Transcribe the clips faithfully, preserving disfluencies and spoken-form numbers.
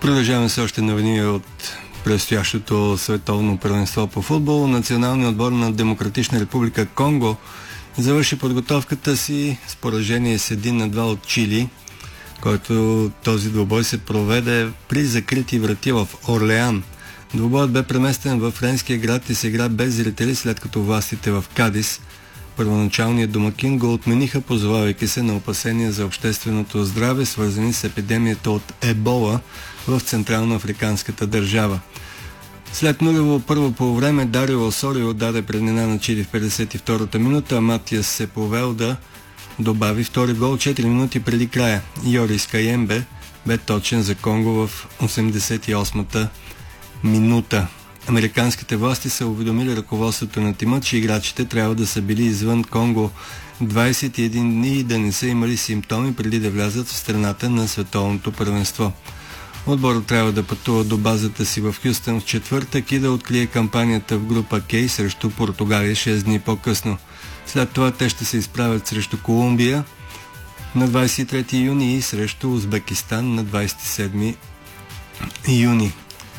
Продължаваме с още новини от предстоящото световно първенство по футбол. Националният отбор на Демократична република Конго завърши подготовката си с поражение с един на два от Чили, който този двубой се проведе при закрити врати в Орлеан. Двубоят бе преместен във френския град и се игра без зрители, след като властите в Кадис, първоначалният домакин, го отмениха, позовавайки се на опасения за общественото здраве, свързани с епидемията от ебола в Централно-африканската държава. След нулево първо по време Дарио Осорио даде преднина на Чили в петдесет и втората минута, а Матиас Сеповел добави втори гол четири минути преди края. Йорис Каембе бе точен за Конго в осемдесет и осмата минута. Американските власти са уведомили ръководството на тима, че играчите трябва да са били извън Конго двадесет и един дни и да не са имали симптоми преди да влязат в страната на световното първенство. Отборът трябва да пътува до базата си в Хюстън в четвъртък и да открие кампанията в група К срещу Португалия шест дни по-късно. След това те ще се изправят срещу Колумбия на двадесет и трети юни и срещу Узбекистан на двадесет и седми юни.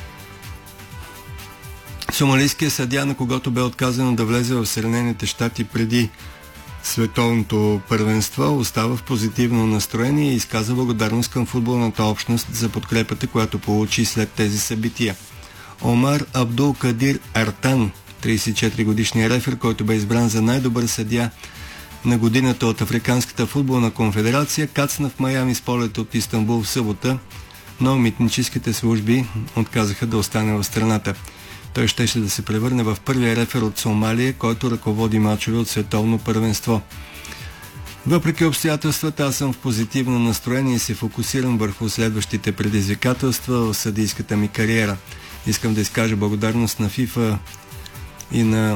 Сомалийският съдия, на когото бе отказано да влезе в Съединените щати преди световното първенство, остава в позитивно настроение и изказа благодарност към футболната общност за подкрепата, която получи след тези събития. Омар Абдул Кадир Артан, тридесет и четири годишният рефер, който бе избран за най-добър съдия на годината от Африканската футболна конфедерация, кацна в Майами с полет от Истанбул в събота, но митническите служби отказаха да остане в страната. Той щеше да се превърне в първия рефер от Сомалия, който ръководи мачове от световно първенство. Въпреки обстоятелствата, аз съм в позитивно настроение и се фокусирам върху следващите предизвикателства в съдийската ми кариера. Искам да изкажа благодарност на ФИФА и на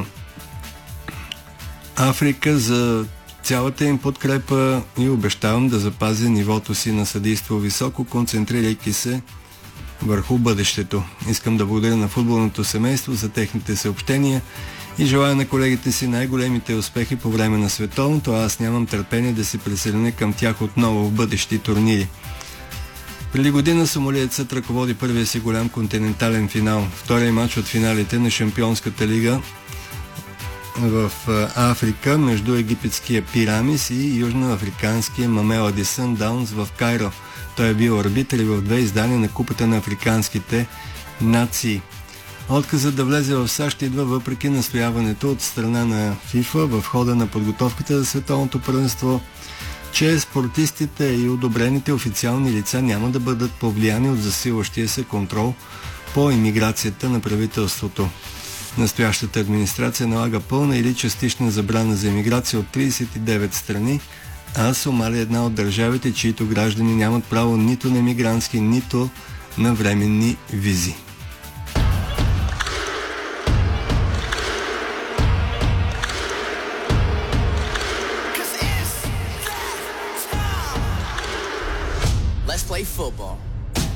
Африка за цялата им подкрепа и обещавам да запазя нивото си на съдийство високо, концентрирайки се върху бъдещето. Искам да благодаря на футболното семейство за техните съобщения и желая на колегите си най-големите успехи по време на световното, а аз нямам търпение да се присъединя към тях отново в бъдещи турнири. Преди година сомалиецът ръководи първия си голям континентален финал. Втория мач от финалите на Шампионската лига в Африка между египетския Пирамис и южноафриканския Мамелоди Съндаунс в Кайро. Той е бил арбитър в две издания на Купата на африканските нации. Отказът да влезе в САЩ идва въпреки настояването от страна на ФИФА в хода на подготовката за световното първенство, че спортистите и одобрените официални лица няма да бъдат повлияни от засилващия се контрол по имиграцията на правителството. Настоящата администрация налага пълна или частична забрана за имиграция от тридесет и девет страни, а Сомалия е една от държавите, чието граждани нямат право нито на мигрантски, нито на временни визи. Let's play football.